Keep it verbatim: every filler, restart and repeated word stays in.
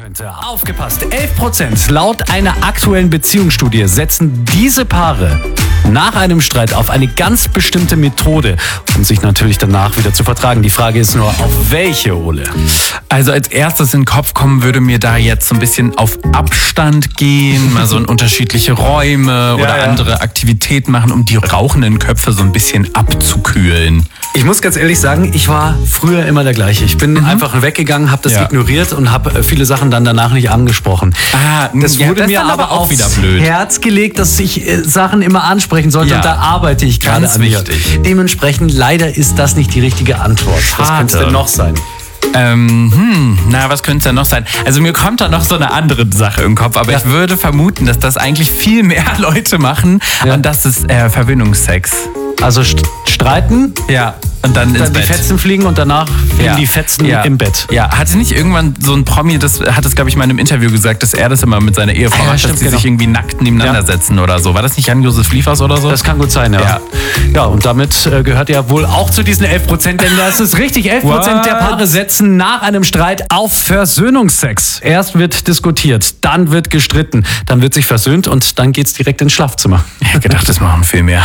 könnte. Aufgepasst, elf Prozent laut einer aktuellen Beziehungsstudie setzen diese Paare nach einem Streit auf eine ganz bestimmte Methode, um sich natürlich danach wieder zu vertragen. Die Frage ist nur, auf welche, Ole? Also als erstes in den Kopf kommen würde mir da jetzt so ein bisschen auf Abstand gehen, mal so in unterschiedliche Räume oder ja. andere Aktivitäten machen, um die rauchenden Köpfe so ein bisschen abzukühlen. Ich muss ganz ehrlich sagen, ich war früher immer der gleiche. Ich bin mhm. einfach weggegangen, habe das ja. ignoriert und habe viele Sachen dann danach nicht angesprochen. Ah, das ja, wurde das mir aber auch wieder blöd. Herz gelegt, dass ich äh, Sachen immer ansprechen sollte ja. und da arbeite ich gerade Ganz an mir. wichtig. Dementsprechend leider ist das nicht die richtige Antwort. Schade. Was könnte es denn noch sein? Ähm, hm, na, was könnte es denn noch sein? Also mir kommt da noch so eine andere Sache im Kopf, aber ja. ich würde vermuten, dass das eigentlich viel mehr Leute machen ja. und das ist äh, Verwöhnungsex. Also st- streiten? Ja. Und dann, dann ins die Bett. Fetzen fliegen und danach fliegen ja. die Fetzen ja. im Bett. Ja, hatte nicht irgendwann so ein Promi, das hat es, glaube ich, mal in einem Interview gesagt, dass er das immer mit seiner Ehefrau ja, macht, stimmt, dass sie genau. sich irgendwie nackt nebeneinander ja. setzen oder so. War das nicht Jan-Josef Liefers oder so? Das kann gut sein, ja. Ja, ja und damit äh, gehört er wohl auch zu diesen elf Prozent, denn das ist richtig, elf Prozent der Paare setzen nach einem Streit auf Versöhnungsex. Erst wird diskutiert, dann wird gestritten, dann wird sich versöhnt und dann geht's direkt ins Schlafzimmer. Ich hab gedacht, das machen viel mehr.